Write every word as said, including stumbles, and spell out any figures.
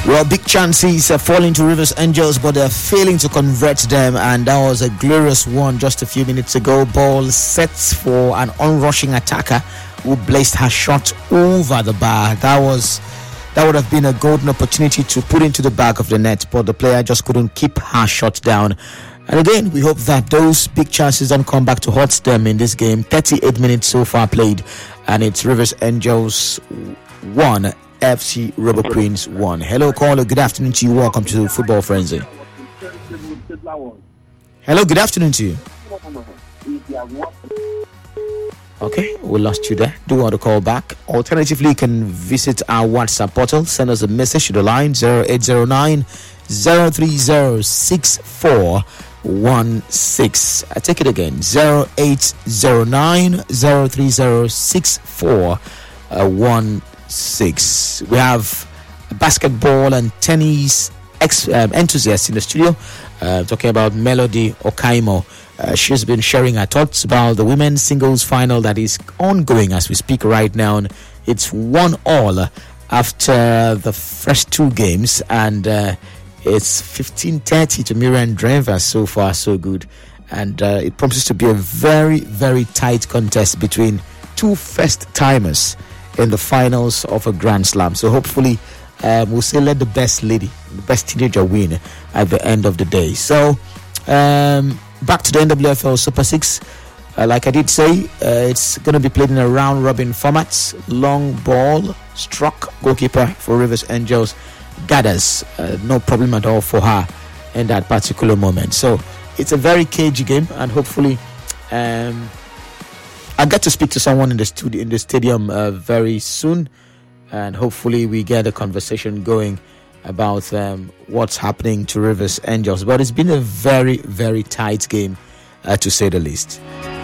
Well, big chances are falling to Rivers Angels, but they're failing to convert them, and that was a glorious one just a few minutes ago. Ball set for an onrushing attacker who blazed her shot over the bar. That was that would have been a golden opportunity to put into the back of the net, but the player just couldn't keep her shot down. And again, we hope that those big chances don't come back to haunt them in this game. thirty-eight minutes so far played, and it's Rivers Angels one, F C Rubber Queens one. Hello, caller. Good afternoon to you. Welcome to Football Frenzy. Hello, good afternoon to you. Okay, we lost you there. Do want to call back. Alternatively, you can visit our WhatsApp portal. Send us a message to the line zero eight zero nine, zero three zero, six four one six. I take it again, zero eight zero nine, zero three zero, six four one six. We have basketball and tennis ex- um, enthusiasts in the studio, uh, talking about Melody Okaimo. Uh, she's been sharing her thoughts about the women's singles final that is ongoing as we speak right now. It's one all after the first two games, and uh, it's fifteen thirty to Miriam Driver. So far, so good, and uh, it promises to be a very, very tight contest between two first timers in the finals of a Grand Slam. So hopefully um, we'll say let the best lady, the best teenager win at the end of the day. So um, back to the N W F L Super six. Uh, like I did say, uh, it's going to be played in a round robin format. Long ball struck goalkeeper for Rivers Angels gathers. Uh, no problem at all for her in that particular moment. So it's a very cagey game, and hopefully um, I get to speak to someone in the studio in the stadium uh, very soon, and hopefully we get a conversation going about um, what's happening to Rivers Angels. But it's been a very, very tight game, uh, to say the least.